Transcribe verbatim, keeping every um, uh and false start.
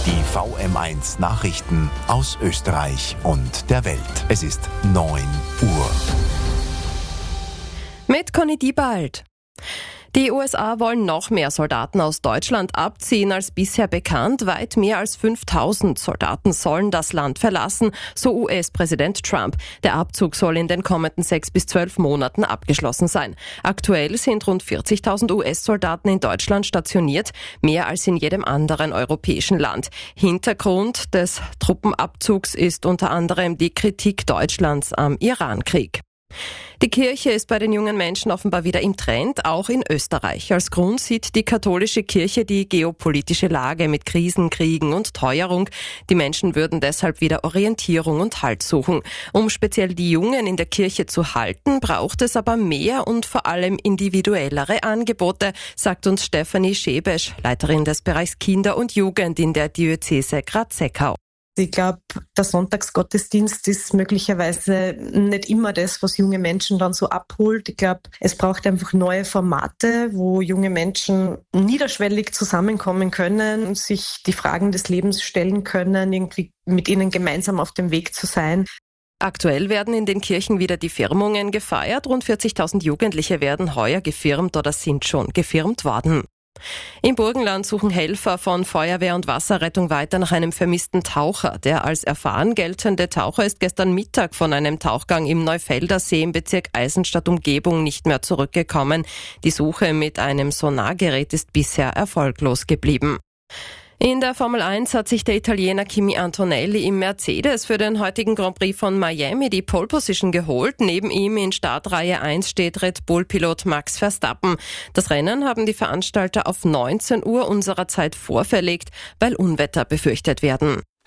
Die V M eins Nachrichten aus Österreich und der Welt. Es ist neun Uhr. Mit Conny Diebald. Die U S A wollen noch mehr Soldaten aus Deutschland abziehen als bisher bekannt. Weit mehr als fünftausend Soldaten sollen das Land verlassen, so U S-Präsident Trump. Der Abzug soll in den kommenden sechs bis zwölf Monaten abgeschlossen sein. Aktuell sind rund vierzigtausend U S-Soldaten in Deutschland stationiert, mehr als in jedem anderen europäischen Land. Hintergrund des Truppenabzugs ist unter anderem die Kritik Deutschlands am Irankrieg. Die Kirche ist bei den jungen Menschen offenbar wieder im Trend, auch in Österreich. Als Grund sieht die katholische Kirche die geopolitische Lage mit Krisen, Kriegen und Teuerung. Die Menschen würden deshalb wieder Orientierung und Halt suchen. Um speziell die Jungen in der Kirche zu halten, braucht es aber mehr und vor allem individuellere Angebote, sagt uns Stefanie Schebesch, Leiterin des Bereichs Kinder und Jugend in der Diözese Graz-Seckau. Ich glaube, der Sonntagsgottesdienst ist möglicherweise nicht immer das, was junge Menschen dann so abholt. Ich glaube, es braucht einfach neue Formate, wo junge Menschen niederschwellig zusammenkommen können und sich die Fragen des Lebens stellen können, irgendwie mit ihnen gemeinsam auf dem Weg zu sein. Aktuell werden in den Kirchen wieder die Firmungen gefeiert. Rund vierzigtausend Jugendliche werden heuer gefirmt oder sind schon gefirmt worden. Im Burgenland suchen Helfer von Feuerwehr und Wasserrettung weiter nach einem vermissten Taucher. Der als erfahren geltende Taucher ist gestern Mittag von einem Tauchgang im Neufelder See im Bezirk Eisenstadt-Umgebung nicht mehr zurückgekommen. Die Suche mit einem Sonargerät ist bisher erfolglos geblieben. In der Formel eins hat sich der Italiener Kimi Antonelli im Mercedes für den heutigen Grand Prix von Miami die Pole Position geholt. Neben ihm in Startreihe eins steht Red Bull-Pilot Max Verstappen. Das Rennen haben die Veranstalter auf neunzehn Uhr unserer Zeit vorverlegt, weil Unwetter befürchtet werden.